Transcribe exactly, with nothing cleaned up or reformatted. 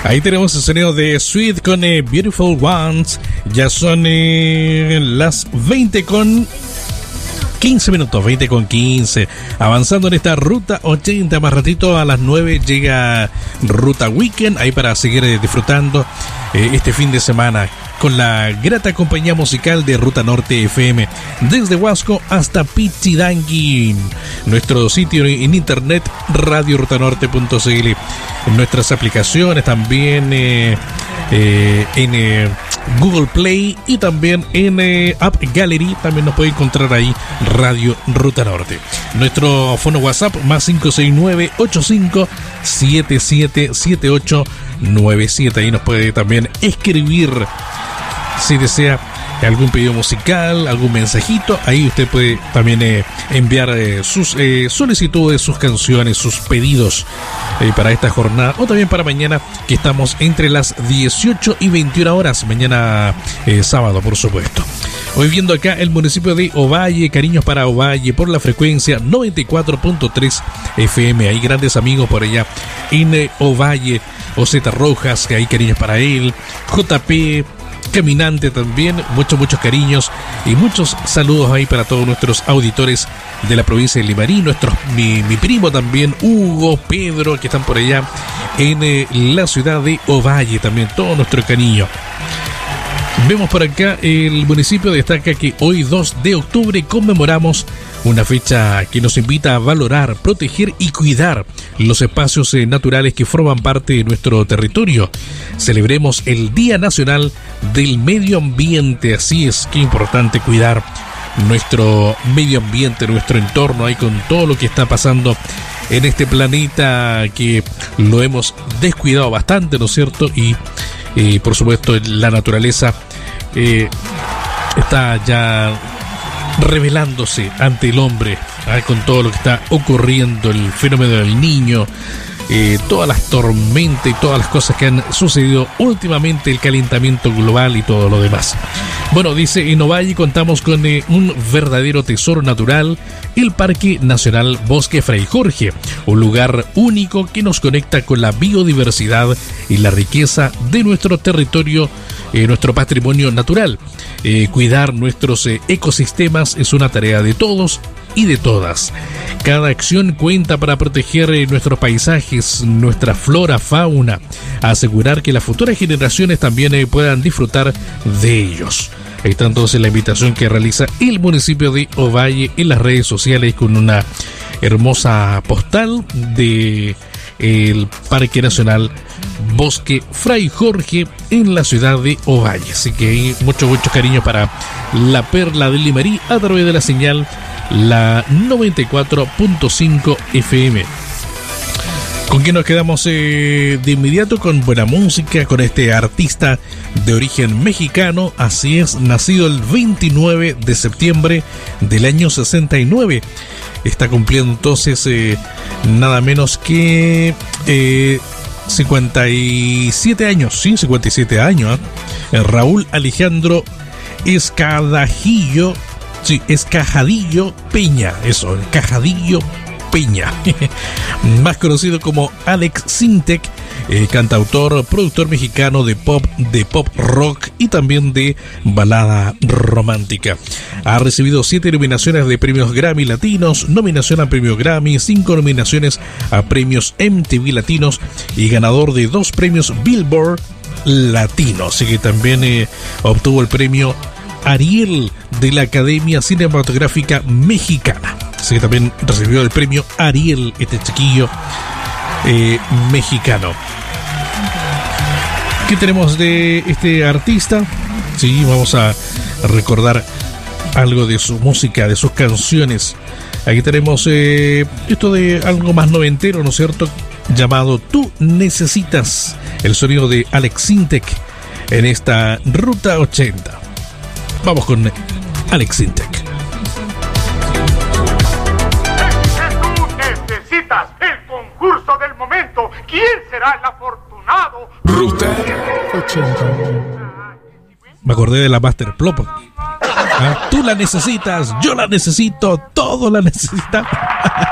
Ahí tenemos el sonido de Sweet con eh, Beautiful Ones. Ya son eh, las veinte con quince minutos, veinte con quince. Avanzando en esta Ruta ochenta, más ratito a las nueve llega Ruta Weekend, ahí para seguir eh, disfrutando eh, este fin de semana con la grata compañía musical de Ruta Norte F M, desde Huasco hasta Pichidangui. Nuestro sitio en internet, radio ruta norte punto c l. En nuestras aplicaciones también eh, eh, en eh, Google Play y también en eh, App Gallery. También nos puede encontrar ahí Radio Ruta Norte. Nuestro fono WhatsApp más cinco seis nueve, ocho cinco siete siete, siete ocho nueve siete. Ahí nos puede también escribir si desea algún pedido musical, algún mensajito. Ahí usted puede también eh, enviar eh, sus eh, solicitudes, sus canciones, sus pedidos eh, para esta jornada o también para mañana, que estamos entre las dieciocho y veintiuna horas, mañana eh, sábado, por supuesto. Hoy viendo acá el municipio de Ovalle, cariños para Ovalle por la frecuencia noventa y cuatro punto tres F M. Hay grandes amigos por allá en eh, Ovalle. Oseta Rojas, que hay cariños para él. J P Caminante también, muchos, muchos cariños y muchos saludos ahí para todos nuestros auditores de la provincia de Limarí, nuestros, mi, mi primo también, Hugo, Pedro, que están por allá en eh, la ciudad de Ovalle, también todo nuestro cariño. Vemos por acá, el municipio destaca que hoy dos de octubre conmemoramos una fecha que nos invita a valorar, proteger y cuidar los espacios eh, naturales que forman parte de nuestro territorio. Celebremos el Día Nacional del Medio Ambiente. Así es, qué importante cuidar nuestro medio ambiente, nuestro entorno, ahí con todo lo que está pasando en este planeta, que lo hemos descuidado bastante, ¿no es cierto? Y eh, por supuesto la naturaleza eh, está ya revelándose ante el hombre, ¿eh? Con todo lo que está ocurriendo, el fenómeno del Niño, eh, todas las tormentas y todas las cosas que han sucedido últimamente, el calentamiento global y todo lo demás. Bueno, dice, en Ovalle contamos con eh, un verdadero tesoro natural, el Parque Nacional Bosque Fray Jorge, un lugar único que nos conecta con la biodiversidad y la riqueza de nuestro territorio, eh, nuestro patrimonio natural. Eh, cuidar nuestros eh, ecosistemas es una tarea de todos y de todas. Cada acción cuenta para proteger eh, nuestros paisajes, nuestra flora, fauna, asegurar que las futuras generaciones también eh, puedan disfrutar de ellos. Ahí está entonces la invitación que realiza el municipio de Ovalle en las redes sociales, con una hermosa postal de el Parque Nacional Bosque Fray Jorge en la ciudad de Ovalle. Así que hay mucho, mucho cariño para la perla del Limarí a través de la señal la noventa y cuatro punto cinco F M. ¿Con quién nos quedamos eh, de inmediato? Con buena música, con este artista de origen mexicano. Así es, nacido el veintinueve de septiembre del año sesenta y nueve. Está cumpliendo entonces eh, nada menos que eh, cincuenta y siete años, sí, cincuenta y siete años. ¿eh? Raúl Alejandro Escadajillo, sí, Escajadillo Peña, eso, Escajadillo Peña, más conocido como Alex Sintek, eh, cantautor, productor mexicano de pop, de pop rock y también de balada romántica. Ha recibido siete nominaciones de premios Grammy Latinos, nominación a premio Grammy, cinco nominaciones a premios M T V Latinos y ganador de dos premios Billboard Latino. Así que también eh, obtuvo el premio Ariel de la Academia Cinematográfica Mexicana. Así que también recibió el premio Ariel este chiquillo eh, mexicano. ¿Qué tenemos de este artista? Sí, vamos a recordar algo de su música, de sus canciones. Aquí tenemos eh, esto de algo más noventero, ¿no es cierto? Llamado Tú Necesitas, el sonido de Alex Sintek en esta Ruta ochenta. Vamos con Alex Sintek. Tú necesitas el concurso del momento. ¿Quién será el afortunado? Ruta ochenta. Me acordé de la Master Plop. ¿Ah? Tú la necesitas, yo la necesito, todo la necesita.